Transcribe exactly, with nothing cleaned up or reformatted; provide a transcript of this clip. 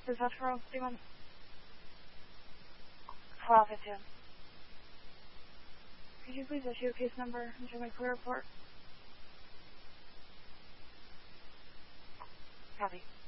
This is Foxborough, Steven. twelve fifteen. Could you please issue a case number and show my clear report? Copy.